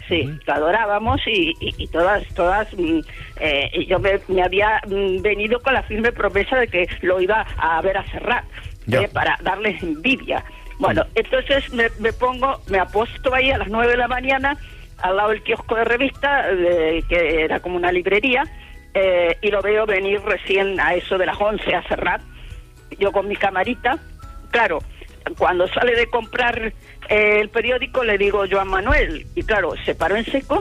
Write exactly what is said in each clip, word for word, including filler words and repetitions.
Sí, uh-huh. Lo adorábamos y, y, y todas, todas, eh, yo me, me había venido con la firme promesa de que lo iba a ver a Serrat, eh, para darles envidia. Bueno, uh-huh. Entonces me, me pongo, me aposto ahí a las nueve de la mañana, al lado del kiosco de revista, de, que era como una librería, eh, y lo veo venir recién a eso de las once a Serrat, yo con mi camarita. Claro, cuando sale de comprar eh, el periódico le digo yo a Manuel, y claro, se paró en seco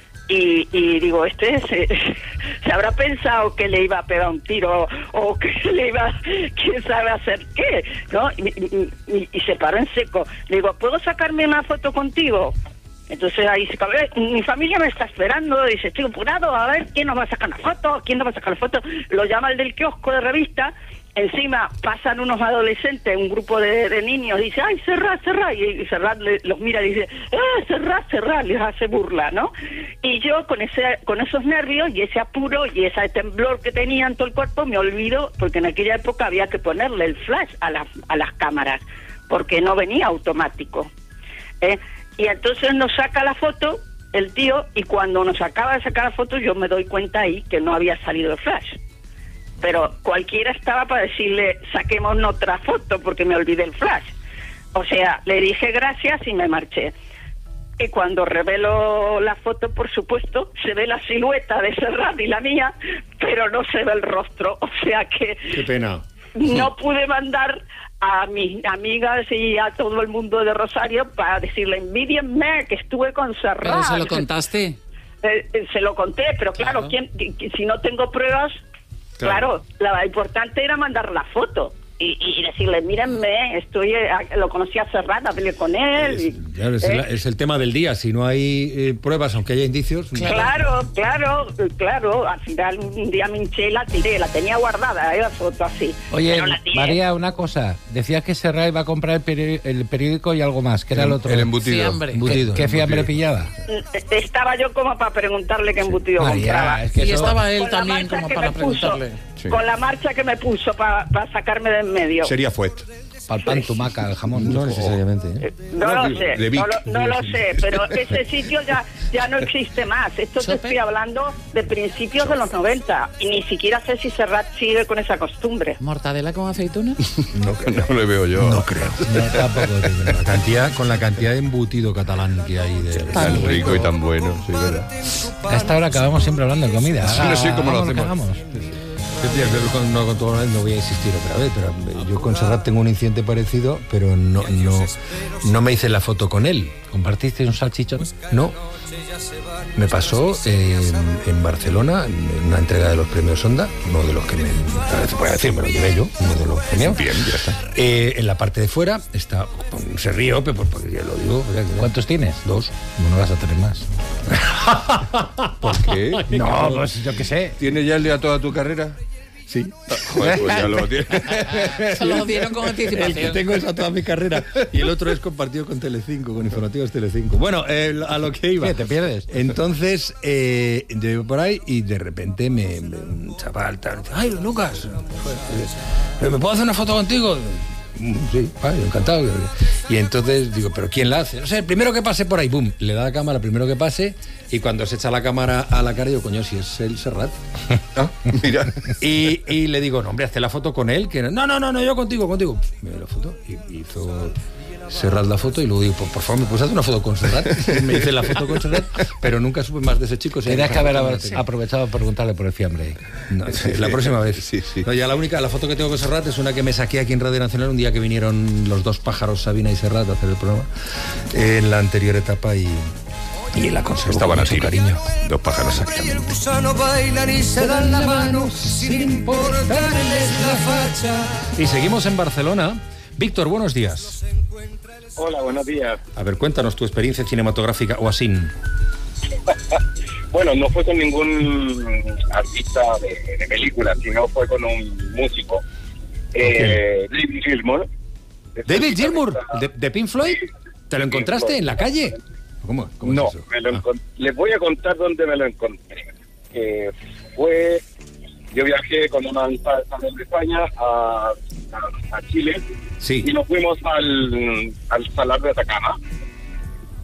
y, y digo, este se, se habrá pensado que le iba a pegar un tiro o que le iba, quién sabe hacer qué, ¿no? Y, y, y, y se paró en seco. Le digo, ¿puedo sacarme una foto contigo? Entonces ahí se cabe, mi familia me está esperando, dice, estoy apurado, a ver quién nos va a sacar una foto, quién nos va a sacar la foto. Lo llama el del kiosco de revista. Encima pasan unos adolescentes, un grupo de, de niños, dice, ay, Serrat, Serrat, y Serrat le, los mira y dice, ah, Serrat, Serrat, les hace burla, ¿no? Y yo con ese, con esos nervios y ese apuro y ese temblor que tenía en todo el cuerpo, me olvido, porque en aquella época había que ponerle el flash a, la, a las cámaras, porque no venía automático, ¿eh? Y entonces nos saca la foto el tío, y cuando nos acaba de sacar la foto yo me doy cuenta ahí que no había salido el flash. Pero cualquiera estaba para decirle, saquemos otra foto porque me olvidé el flash. O sea, le dije gracias y me marché. Y cuando revelo la foto, por supuesto, se ve la silueta de Serrat y la mía, pero no se ve el rostro. O sea que... Qué pena. No pude mandar a mis amigas y a todo el mundo de Rosario para decirle, envidienme que estuve con Serrat. ¿Pero se lo contaste? Eh, eh, se lo conté, pero claro, claro. ¿Quién, que, si no tengo pruebas... Claro, claro, lo importante era mandar la foto y, y decirle, mírenme, estoy, lo conocí a Serrat, hablé con él. Es, y, claro, es, ¿eh? el, es el tema del día, si no hay eh, pruebas, aunque haya indicios... Claro, claro, claro, al final un día me hinché y la tiré, la tenía guardada, ¿eh? La foto así. Oye, María, una cosa, decías que Serrat iba a comprar el, peri- el periódico y algo más, que era el, el otro. El embutido. Fiambre. embutido. ¿Qué, qué fiambre embutido. pillaba? Estaba yo como para preguntarle qué embutido María, compraba. es que y eso... estaba él Con la también marcha como que para me puso. preguntarle. Sí. Con la marcha que me puso para pa sacarme de en medio. Sería Fuet. Para el pan, tumaca, el jamón. No necesariamente, ¿eh? No No, lo sé, de Vic. no lo, no lo sé, pero ese sitio ya, ya no existe más. Esto te estoy hablando de principios de los noventa y ni siquiera sé si Serrat sigue con esa costumbre. ¿Mortadela con aceituna? No, no le veo yo. No creo. No, tampoco. La cantidad, con la cantidad de embutido catalán que hay de... Tan rico y tan bueno, sí, verdad. A esta hora acabamos siempre hablando de comida. Sí, no sé cómo lo Hagamos hacemos. hagamos. Con, no, con todo, no voy a insistir otra vez, pero yo con Serrat tengo un incidente parecido, pero no, no, no me hice la foto con él. ¿Compartiste un salchichón? No. Me pasó eh, en Barcelona, en una entrega de los premios Onda, uno de los que me... Se puede decir, me lo llevé yo, uno de los premios. Bien, ya está. Eh, en la parte de fuera está... Se río, pero porque ya lo digo. ¿Cuántos tienes? Dos. No vas a tener más. ¿Por qué? No, pues yo qué sé. ¿Tienes ya el de toda tu carrera? Sí. Joder, pues ya lo tienes. Se lo dieron con anticipación. El que tengo es a toda mi carrera. Y el otro es compartido con Telecinco, con Informativos Telecinco. Bueno, eh, a lo que iba. ¿Qué, te pierdes? Entonces, eh, yo iba por ahí y de repente me, me un chaval tal, ay, Lucas, ¿me puedo hacer una foto contigo? Sí, vale, encantado. Y entonces digo, ¿pero quién la hace? No sé, el primero que pase por ahí, boom, le da la cámara, el primero que pase, y cuando se echa la cámara a la cara, digo, coño, si es el Serrat. Ah, mira. Y, y le digo, no, hombre, hazte la foto con él, que no, no, no, no, yo contigo, contigo. Me dio la foto y hizo Serrat la foto y luego digo, por, por favor, ¿me puedes hacer una foto con Serrat? Y me hice la foto con Serrat, pero nunca supe más de ese chico. Tendrías que haber aprovechado para preguntarle por el fiambre. No, sí, la próxima vez. Sí, sí. No, ya la única, la foto que tengo con Serrat es una que me saqué aquí en Radio Nacional un día que vinieron los dos pájaros, Sabina y Serrat, a hacer el programa en la anterior etapa y, y la conservo. Estaban con a mucho tiro. cariño. Dos pájaros, exactamente. Y seguimos en Barcelona. Víctor, buenos días. Hola, buenos días. A ver, cuéntanos tu experiencia cinematográfica o así. Bueno, no fue con ningún artista de, de película, sino fue con un músico. Eh, David Gilmour. ¿David Gilmour? ¿De, de Pink Floyd? ¿Te lo encontraste Pink en la calle? ¿Cómo, cómo no, es eso? me lo Ah. encont- les voy a contar dónde me lo encontré. Eh, fue... Yo viajé con una amistad de España a, a, a Chile Sí. y nos fuimos al, al Salar de Atacama.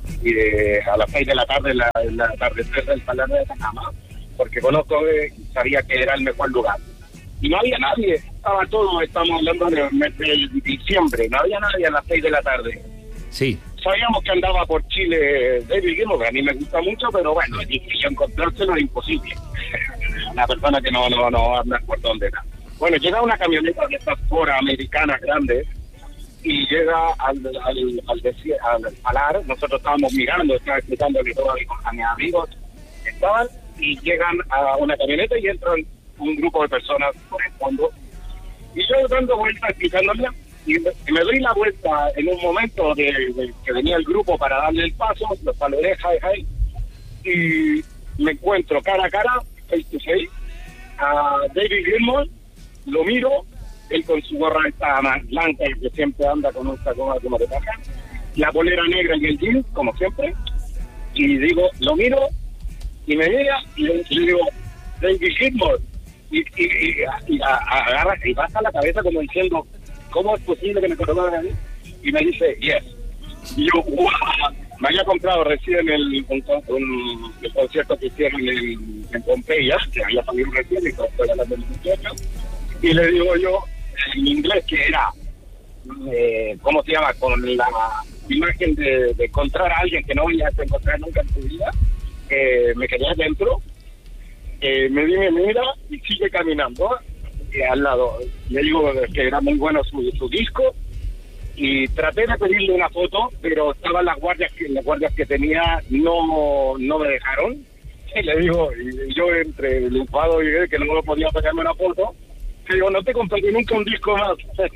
y de, a las seis de la tarde, la, la atardecer del Salar de Atacama, porque conozco, eh, sabía que era el mejor lugar. Y no había nadie, estaba todo, estamos hablando del mes de diciembre, no había nadie a las seis de la tarde. Sí. Sabíamos que andaba por Chile David Gilmour, que a mí me gusta mucho, pero bueno, difícil encontrárselo, es imposible. Una persona que no, no, no anda por dónde está. Bueno, llega una camioneta de estas Ford americanas grandes y llega al al al, desi- al Salar. Nosotros estábamos mirando, estaba explicándole todo a mis a mis amigos, estaban, y llegan a una camioneta y entran un grupo de personas por el fondo. Y yo dando vueltas, explicándole, y me, y me doy la vuelta en un momento de, de que venía el grupo para darle el paso, los saludé, hi, hi, y me encuentro cara a cara, face to face, a David Gilmour, lo miro, él con su gorra esta más blanca, que siempre anda con un sacón como de paja, la polera negra y el jean, como siempre, y digo, lo miro, y me mira, y le, y le digo, David Gilmour, y, y, y, y a, a, agarra, y baja la cabeza como diciendo, ¿cómo es posible que me conozcan a mí? Y me dice, yes. Y yo, wow, me había comprado recién el, un, un, el concierto que hicieron en, en Pompeya, que había salido recién, y todo estoy hablando del muchacho. Y le digo yo, en inglés, que era, eh, ¿cómo se llama? Con la imagen de, de encontrar a alguien que no vayas a encontrar nunca en tu vida, eh, me quedé adentro, eh, me di, me mira y sigue caminando, eh, al lado. Le digo que era muy bueno su, su disco, y traté de pedirle una foto, pero estaban las guardias que las guardias que tenía no no me dejaron. Y le digo, y yo entre el enfado y que no me podía sacarme una foto, le digo, no te compartí nunca un disco más.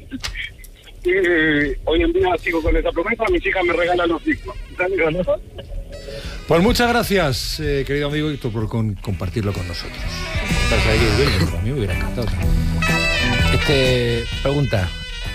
Y hoy en día sigo con esa promesa, mis hijas me regalan los discos. ¿No? Pues muchas gracias, eh, querido amigo Víctor, por con, compartirlo con nosotros. A mí me hubiera encantado. Este, pregunta,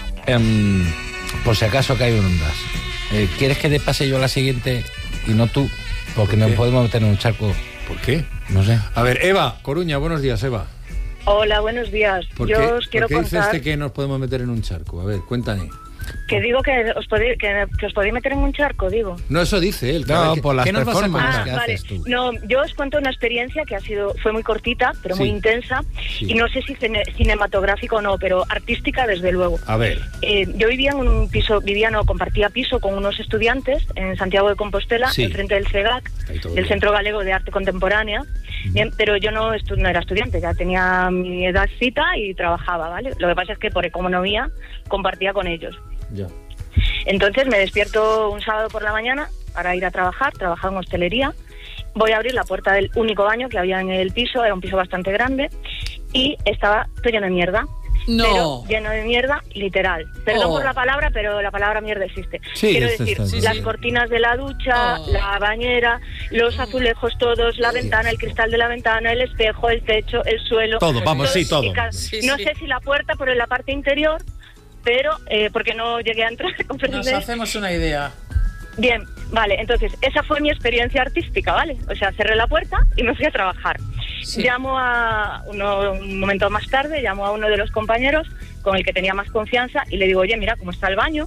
um, por si acaso cae un ondas, eh, ¿quieres que te pase yo la siguiente y no tú? Porque nos podemos meter en un charco. ¿Por qué? No sé. A ver, Eva Coruña, buenos días, Eva. Hola, buenos días. ¿Por Yo qué, os quiero ¿por qué dice contar este que nos podemos meter en un charco? A ver, cuéntame. que digo que os podéis que, que os podéis meter en un charco, digo. No, eso dice él. No, ¿qué, por las ¿qué nos vas a performances contar? que Ah, vale. haces tú? No, yo os cuento una experiencia que ha sido fue muy cortita, pero muy Sí. intensa, Sí. y no sé si cine- cinematográfica o no, pero artística desde luego. A ver. Eh, yo vivía en un piso, vivía no, compartía piso con unos estudiantes en Santiago de Compostela, Sí. enfrente del CEGAC, Ahí todo del bien. Centro Galego de Arte Contemporánea. Bien, pero yo no, estu- no era estudiante, ya tenía mi edadcita y trabajaba, ¿vale? Lo que pasa es que por economía compartía con ellos. Ya. Entonces me despierto un sábado por la mañana para ir a trabajar, trabajaba en hostelería. Voy a abrir la puerta del único baño que había en el piso, era un piso bastante grande, y estaba todo lleno de mierda. No. Pero lleno de mierda, literal. Perdón Oh. por la palabra, pero la palabra mierda existe. Sí, Quiero esto decir, está- sí, las sí. cortinas de la ducha, Oh. la bañera, los azulejos todos, la ventana, el cristal de la ventana, el espejo, el techo, el suelo. Todo, vamos, sí, todo. Y ca- Sí, no sí. sé si la puerta, pero en la parte interior, pero porque porque no llegué a entrar. Nos ¿comprendéis? hacemos una idea. Bien, vale, entonces esa fue mi experiencia artística, ¿vale? O sea, cerré la puerta y me fui a trabajar. Sí. Llamo a uno, un momento más tarde, llamo a uno de los compañeros con el que tenía más confianza y le digo, oye, mira cómo está el baño.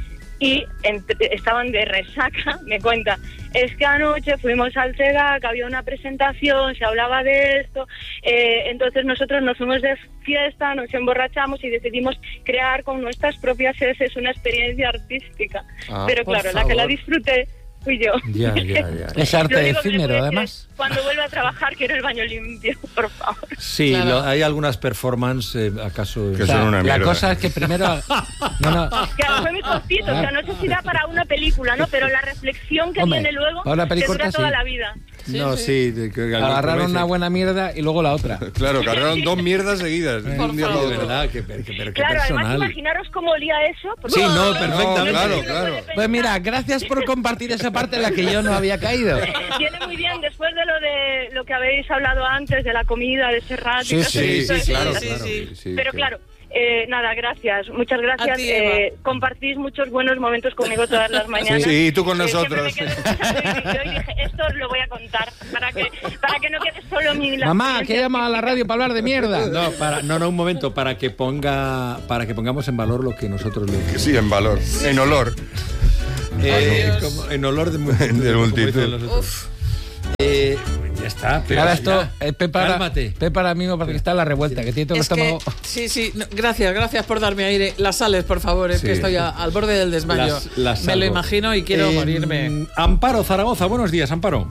Y ent- estaban de resaca, me cuenta, es que anoche fuimos al CEGAC, había una presentación, se hablaba de esto, eh, entonces nosotros nos fuimos de fiesta, nos emborrachamos y decidimos crear con nuestras propias heces una experiencia artística. Ah, Pero por claro, la que la favor. disfruté fui yo. Ya, ya, ya. Es Lo arte único que le efímero, puedo decir además. es, cuando vuelva a trabajar quiero el baño limpio, por favor. Sí, Claro. lo- hay algunas performances, eh, acaso... Que O sea, son una la mierda. cosa es que primero... No, no. Claro, fue muy cortito, o sea, no sé si da para una película, ¿no? Pero la reflexión que Hombre, viene luego para una te película dura toda sí. la vida. No, Sí, sí. de que- que- Agarraron como una dice- buena mierda y luego la otra. Claro, cargaron dos mierdas seguidas. de un día para De otro. verdad, que, que- pero qué Claro, además personal. imaginaros cómo olía eso. porque- Sí, no, No, perfectamente. claro, claro. Pues mira, gracias por compartir esa parte en la que yo no había caído. Viene muy bien después de lo de lo que habéis hablado antes, de la comida, de Serrat. y Sí, todo sí, eso. Sí, sí, claro, sí, claro. sí. Sí, Pero que- claro, eh, nada, gracias, muchas gracias. A ti, Eva. eh, compartís muchos buenos momentos conmigo todas las mañanas. Sí, y tú con Eh, siempre nosotros. me quedo escuchando y yo dije, esto os lo voy a contar para que, para que no quede solo mi... la Mamá, que experiencia llama a la radio para hablar de mierda. No, para, no, no, un momento, para que ponga, para que pongamos en valor lo que nosotros le que sí, en valor, en olor. Eh, como en olor de multitud. De multitud. como dicen los otros. Eh, ya está. Pero Ahora esto ya. es Pepa ahora, Cálmate. Pepa ahora mismo porque está en la revuelta, que tiene todo el Es que, estómago. sí, sí, no, gracias, gracias por darme aire. Las sales, por favor, es Sí. que estoy a- al borde del desmayo. Las- las Me lo salvo. imagino y quiero Eh, morirme. Amparo, Zaragoza, buenos días, Amparo.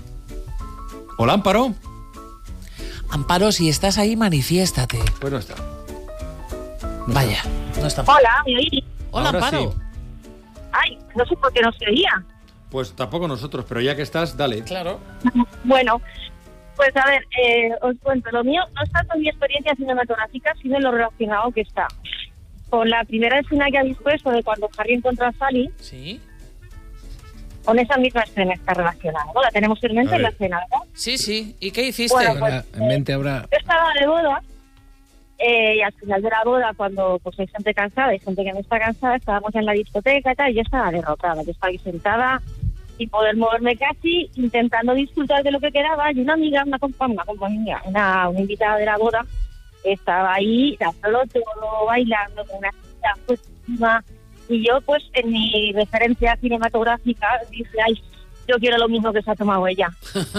Hola, Amparo. Amparo, si estás ahí, manifiéstate. Pues no está. Vaya, no está. Hola, ¿me oís? Hola, Ahora Amparo. sí. Ay, no sé por qué no se oía. Pues tampoco nosotros, pero ya que estás, dale. Claro. Bueno, pues a ver, eh, os cuento. Lo mío no es tanto mi experiencia cinematográfica, sino en lo relacionado que está con la primera escena que habéis puesto de cuando Harry encontró a Sally. Sí. Con esa misma escena está relacionada, ¿no? La tenemos en mente A en la ver. escena, ¿verdad? Sí, sí. ¿Y qué hiciste? Bueno, pues, Ahora, en mente habrá. Yo estaba de boda eh, y al final de la boda, cuando pues hay gente cansada, hay gente que no está cansada, estábamos en la discoteca y tal, y yo estaba derrotada. Yo estaba ahí sentada sin poder moverme casi, intentando disfrutar de lo que quedaba, y una amiga, una compañía, una, compañía, una, una invitada de la boda, estaba ahí dándolo todo, bailando con una chica pues encima, y yo pues en mi referencia cinematográfica dije, ay, yo quiero lo mismo que se ha tomado ella.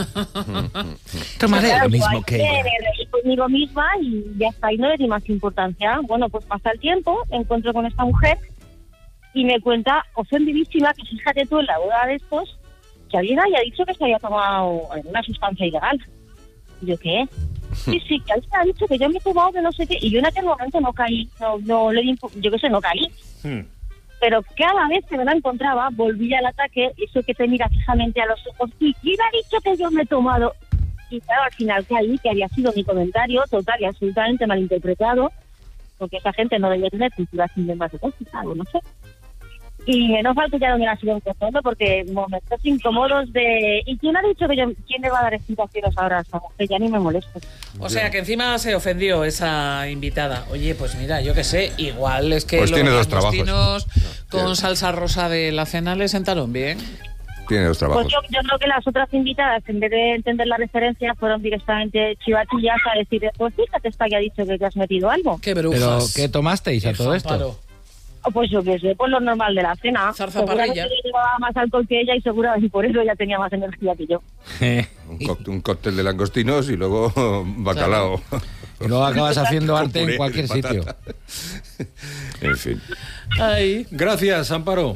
Tomaré Claro, lo mismo pues, que ahí ella. Me reí conmigo misma y ya está, y no le di más importancia. Bueno, pues pasa el tiempo, me encuentro con esta mujer y me cuenta, ofendidísima, que fíjate tú en la boda de estos, que alguien haya dicho que se había tomado una sustancia ilegal. Y yo, ¿qué? Sí, sí, que alguien ha dicho que yo me he tomado de no sé qué, y yo en aquel momento no caí, no, no le di, impo- yo qué sé, no caí. Hmm. Pero cada vez que me la encontraba, volvía al ataque, eso que te mira fijamente a los ojos, y ¿quién ha dicho que yo me he tomado? Y claro, al final caí, que había sido mi comentario total y absolutamente malinterpretado, porque esa gente no debía tener cultura cinematográfica, o no sé. Y no falta ya donde la sigo encontrando, porque momentos incómodos de... ¿Y quién ha dicho que yo... ¿Quién le va a dar explicaciones ahora a esa mujer? Ya ni me molesto. O sea, que encima se ofendió esa invitada. Oye, pues mira, yo qué sé, igual es que Pues los tiene dos trabajos. langostinos con tiene. salsa rosa de la cena le sentaron bien. Tiene dos Pues trabajos. yo, yo creo que las otras invitadas, en vez de entender la referencia, fueron directamente chivatillas a decir, pues fíjate, esta que ha dicho que te has metido algo. Qué Pero, brujas. ¿qué tomasteis a Qué todo esto? Amparo. O pues yo qué sé, pues lo normal de la cena. Zarza Seguramente parrilla. yo llevaba más alcohol que ella y seguramente por eso ella tenía más energía que yo. Un, cóctel, un cóctel de langostinos y luego bacalao. Y luego acabas haciendo Con arte puré en de cualquier sitio. patata. En fin. Ay. Gracias, Amparo.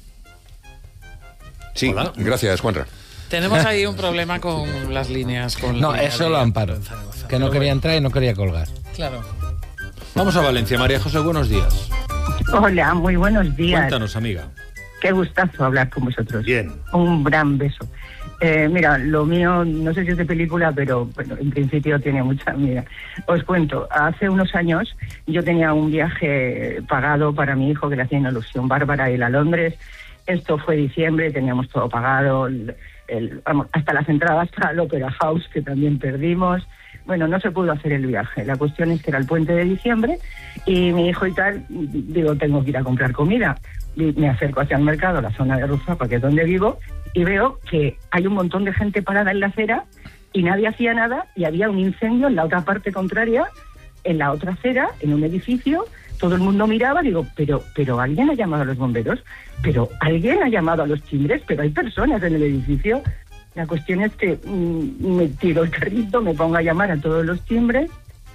Sí, Hola. gracias, Juanra. Tenemos ahí un problema con las líneas. Con No, la es solo de- Amparo, Zaragoza. que no Pero quería bueno, entrar y no quería colgar. Claro. Vamos a Valencia. María José, buenos días. Hola, muy buenos días. Cuéntanos, amiga. Qué gustazo hablar con vosotros. Bien. Un gran beso. Eh, mira, lo mío, no sé si es de película, pero bueno, en principio tiene mucha. Mira, os cuento, hace unos años yo tenía un viaje pagado para mi hijo que le hacía una ilusión bárbara, ir a Londres. Esto fue diciembre, teníamos todo pagado, el, el- vamos, hasta las entradas para el Opera House, que también perdimos. Bueno, no se pudo hacer el viaje. La cuestión es que era el puente de diciembre y mi hijo y tal, digo, tengo que ir a comprar comida. Y me acerco hacia el mercado, a la zona de Ruzafa, que es donde vivo, y veo que hay un montón de gente parada en la acera y nadie hacía nada y había un incendio en la otra parte contraria, en la otra acera, en un edificio. Todo el mundo miraba, digo, pero, pero ¿alguien ha llamado a los bomberos? ¿Pero alguien ha llamado a los timbres? ¿Pero hay personas en el edificio? La cuestión es que mmm, me tiro el carrito, me pongo a llamar a todos los timbres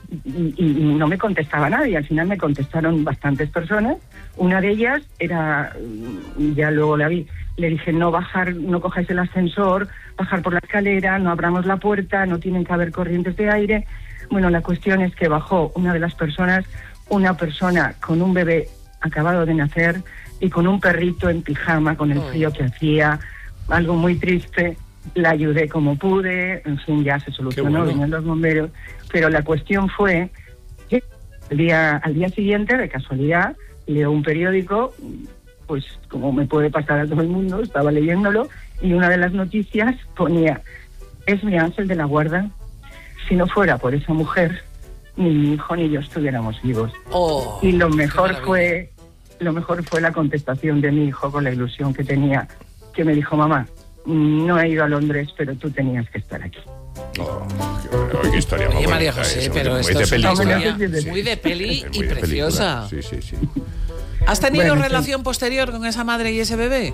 y, y, y no me contestaba nadie. Al final me contestaron bastantes personas. Una de ellas era, mm, ya luego la vi, le dije, no bajar, no cojáis el ascensor, bajar por la escalera, no abramos la puerta, no tienen que haber corrientes de aire. Bueno, la cuestión es que bajó una de las personas, una persona con un bebé acabado de nacer y con un perrito en pijama, con el frío que hacía, algo muy triste. La ayudé como pude, en fin, ya se solucionó, bueno. vinieron los bomberos, pero la cuestión fue que el día, al día siguiente, de casualidad, leo un periódico, pues como me puede pasar a todo el mundo, estaba leyéndolo, y una de las noticias ponía, es mi ángel de la guarda, si no fuera por esa mujer, ni mi hijo ni yo estuviéramos vivos. Oh, Y lo qué mejor maravilla. fue, lo mejor fue la contestación de mi hijo con la ilusión que tenía, que me dijo, mamá, no he ido a Londres, pero tú tenías que estar aquí. Oh, qué, qué historia más Oye, bonita María José, esa, pero muy esto de es una película. historia Sí. muy de peli Es y muy de película. preciosa. Sí, sí, sí. ¿Has tenido Bueno, sí. relación posterior con esa madre y ese bebé?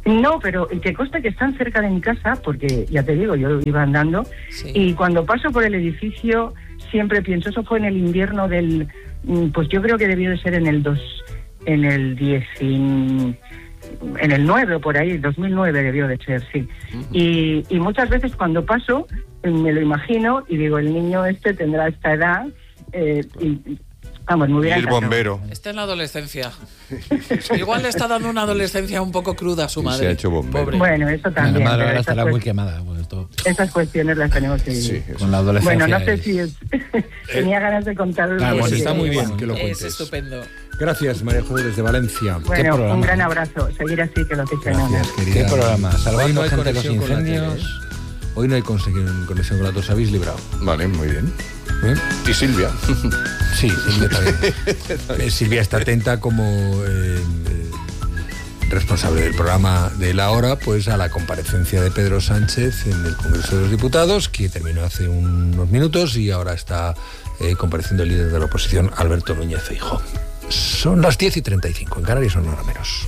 No, pero que consta que están cerca de mi casa, porque ya te digo, yo iba andando, sí. Y cuando paso por el edificio siempre pienso, eso fue en el invierno del, pues yo creo que debió de ser en el dos, en el diez, en el nueve o por ahí, dos mil nueve debió de ser, sí. Uh-huh. Y, y muchas veces cuando paso me lo imagino y digo, el niño este tendrá esta edad, eh, y, vamos, me hubiera y el bombero. Está en la adolescencia. Igual le está dando una adolescencia un poco cruda a su madre. Se ha hecho bombero. Pobre. Bueno, eso también. La madre ahora estará muy quemada. Bueno, todo. Esas cuestiones las tenemos que vivir. Sí, con la adolescencia. Bueno, no sé si es... tenía ganas de contarlo. Ah, bueno, sí, está muy bien bueno. que lo cuentes. Es estupendo. Gracias, María Jesús, desde Valencia. Bueno, un gran abrazo. Seguir así, que lo que sea. Gracias, querida. ¿Qué programa? Salvando no gente de los conexión con la incendios. tele. Hoy no hay conexión con la dos, habéis librado. Vale, muy bien. ¿Eh? ¿Y Silvia? Sí, Silvia también. eh, Silvia está atenta como eh, eh, responsable del programa de La Hora, pues a la comparecencia de Pedro Sánchez en el Congreso de los Diputados, que terminó hace unos minutos y ahora está eh, compareciendo el líder de la oposición, Alberto Núñez Feijóo. Son las diez y treinta y cinco, en Canarias son una hora menos.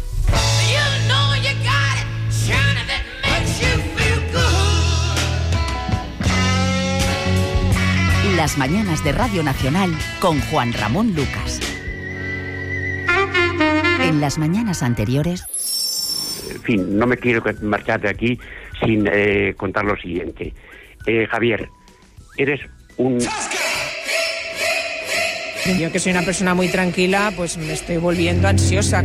Las mañanas de Radio Nacional con Juan Ramón Lucas. En las mañanas anteriores... En fin, no me quiero marchar de aquí sin eh, contar lo siguiente. Eh, Javier, eres un... Yo que soy una persona muy tranquila, pues me estoy volviendo ansiosa.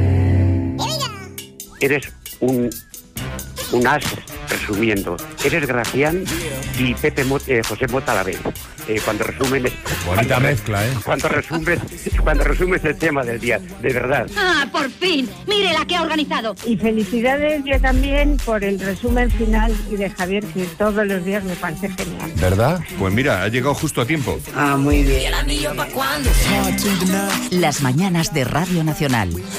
Eres un... un as, resumiendo. Eres Gracián y Pepe Mot, eh, José Mota a la vez. Eh, cuando resumen... Bonita mezcla, ¿eh? Cuando resumes, cuando resumes el tema del día, de verdad. ¡Ah, por fin! ¡Mire la que ha organizado! Y felicidades yo también por el resumen final y de Javier, que todos los días me parece genial. ¿Verdad? Pues mira, ha llegado justo a tiempo. Ah, muy bien. Las mañanas de Radio Nacional.